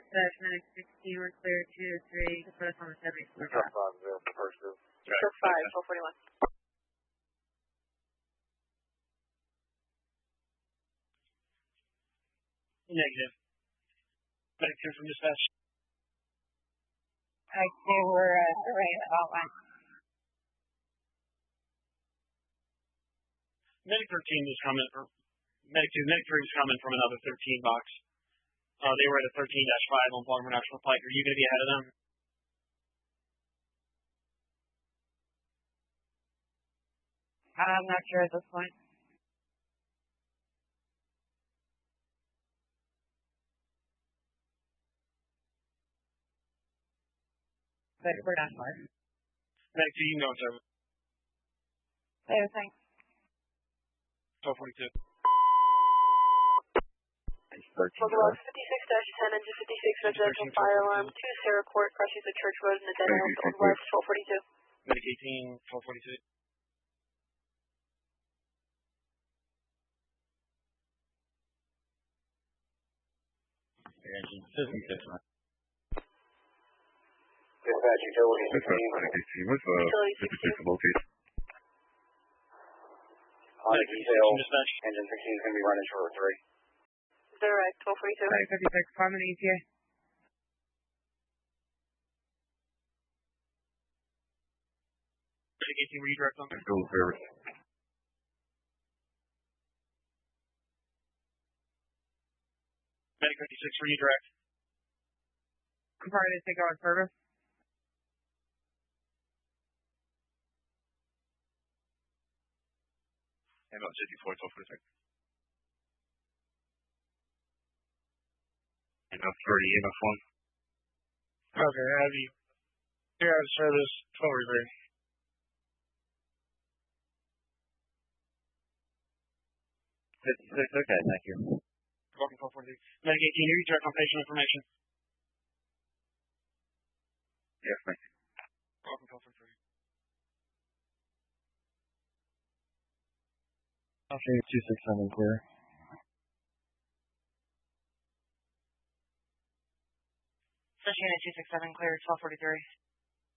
Medic 16, we're clear 2 to 3, put us on the 74. Truck 5 available for first two. Truck 5, 1241. Negative. Medic 10 from dispatch. I say we're surveying the outline. Medic 13 was coming, or Medic 2, Medic 3 was coming from another 13 box. They were at a 13-5 on Baltimore National Pike. Are you going to be ahead of them? I'm not sure at this point. But we're not far. Medic 2, you can go in service. Thanks. 1242. Local 56-10, engine 56, residential fire alarm, 2 Sarah Court, crossing the Church Road in the dead end, Old West, 1242. Medic 18, 1242. Engine 56. Dispatch utility 16. What's the location? On detail, engine 16 is going to be running short 3. Direct, 1242. Medic 56, Carmen ETA. Medic 18, were you direct on? Go service. Medic 56, were you direct? I'm sorry to take our service. And about 54, 1246. And about 30, and about 1. Okay, have you? You're out of service, 1243. Okay, thank you. Welcome, 1243. Medic 18, are you direct on patient information? Yes, thank you. Welcome, 1243. Okay, 267 clear. Unit 267 clear, 1243.